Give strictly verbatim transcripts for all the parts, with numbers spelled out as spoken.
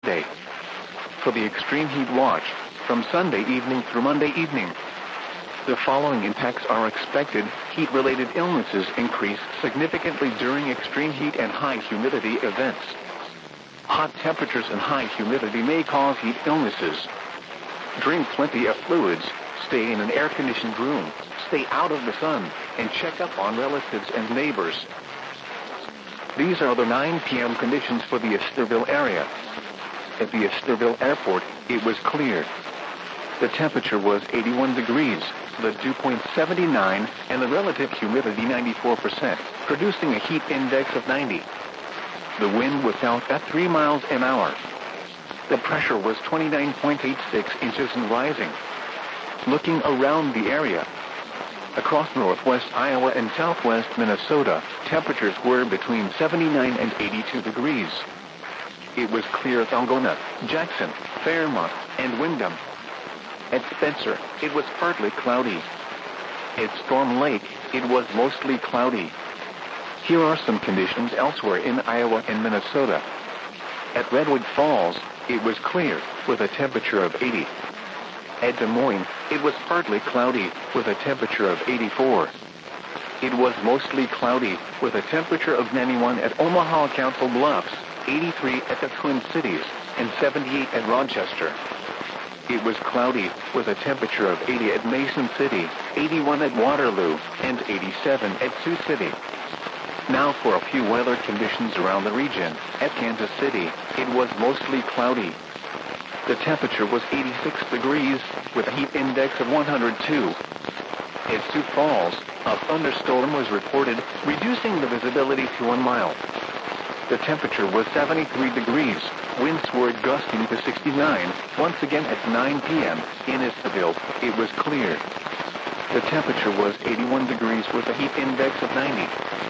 Day. For the extreme heat watch, from Sunday evening through Monday evening, the following impacts are expected. Heat-related illnesses increase significantly during extreme heat and high humidity events. Hot temperatures and high humidity may cause heat illnesses. Drink plenty of fluids, stay in an air-conditioned room, stay out of the sun, and check up on relatives and neighbors. These are the nine p m conditions for the Easterville area. At the Easterville Airport, it was clear. The temperature was eighty-one degrees, the dew point seventy-nine, and the relative humidity ninety-four percent, producing a heat index of ninety. The wind was out at three miles an hour. The pressure was twenty-nine point eight six inches and rising. Looking around the area, across northwest Iowa and southwest Minnesota, temperatures were between seventy-nine and eighty-two degrees. It was clear at Algona, Jackson, Fairmont, and Windham. At Spencer, it was partly cloudy. At Storm Lake, it was mostly cloudy. Here are some conditions elsewhere in Iowa and Minnesota. At Redwood Falls, it was clear, with a temperature of eighty. At Des Moines, it was partly cloudy, with a temperature of eighty-four. It was mostly cloudy, with a temperature of ninety-one at Omaha Council Bluffs, eighty-three at the Twin Cities, and seventy-eight at Rochester. It was cloudy, with a temperature of eighty at Mason City, eighty-one at Waterloo, and eighty-seven at Sioux City. Now for a few weather conditions around the region. At Kansas City, it was mostly cloudy. The temperature was eighty-six degrees, with a heat index of one hundred two. At Sioux Falls, a thunderstorm was reported, reducing the visibility to one mile. The temperature was seventy-three degrees, winds were gusting to sixty-nine. Once again at nine p m in Easterville, it was clear. The temperature was eighty-one degrees with a heat index of ninety.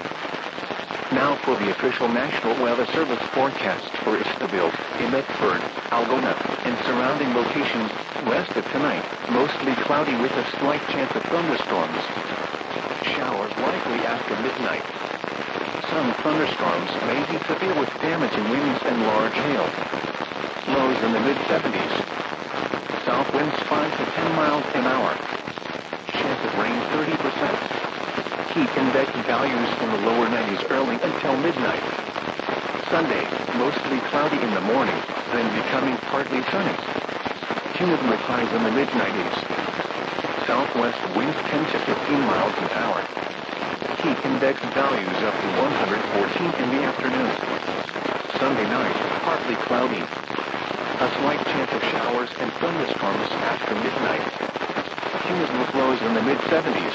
Now for the official National Weather Service forecast for Easterville, Emmetsburg, Algona, and surrounding locations. West of tonight, mostly cloudy with a slight chance of thunderstorms. Showers likely after midnight. Some thunderstorms may be severe with damaging winds and large hail. Lows in the mid seventies. South winds five to ten miles an hour. Chance of rain thirty percent. Heat index values in the lower nineties early until midnight. Sunday, mostly cloudy in the morning, then becoming partly sunny. Humid with highs in the mid nineties. Southwest winds ten to fifteen miles an hour. Heat index values up to one hundred fourteen in the afternoon. Sunday night, partly cloudy. A slight chance of showers and thunderstorms after midnight. Humid with lows in the mid seventies.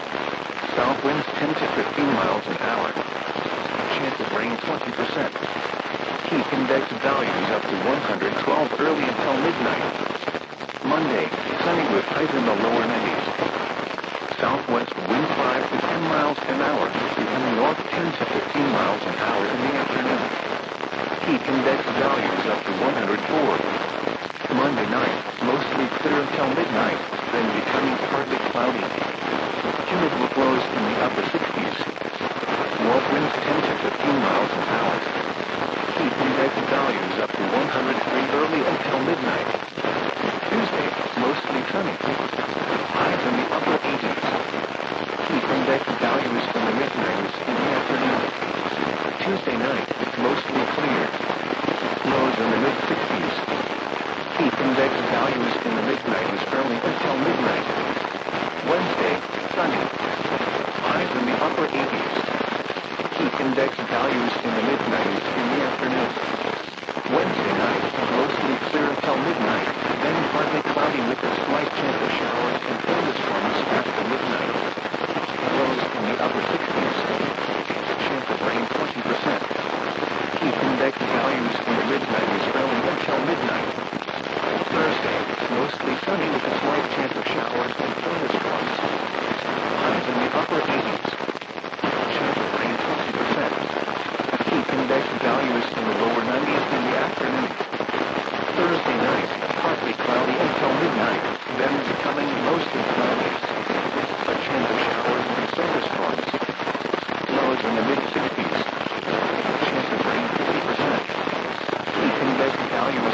South winds ten to fifteen miles an hour. Chance of rain twenty percent. Heat index values up to one hundred twelve early until midnight. Monday, sunny with highs in the lower nineties. Southwest winds five to ten miles an hour, becoming north ten to fifteen miles an hour in the afternoon. Heat index values up to one hundred four. Monday night, mostly clear until midnight, then becoming partly cloudy. Humid with lows in the upper sixties. North winds ten to fifteen miles an hour. Heat index values up to one hundred three early until midnight. Tuesday, mostly sunny. Highs in the upper eighties. Heat index values in the mid nineties in the afternoon. Tuesday night, mostly clear. Lows in the mid sixties. Heat index values in the mid nineties early until midnight. Wednesday, sunny. Highs in the upper eighties. Heat index values in the mid nineties in the afternoon. Wednesday night, mostly clear until midnight, then partly cloudy with a slight chance of showers and thunderstorms after midnight. Lows in the upper sixties. Chance of rain twenty percent. Heat index values in the mid nineties early until midnight. Thursday, mostly sunny with a slight chance